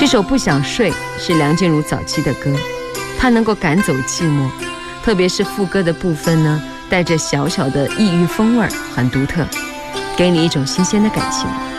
首《不想睡》是梁静茹早期的歌，它能够赶走寂寞，特别是副歌的部分呢，带着小小的异域风味，很独特，给你一种新鲜的感情。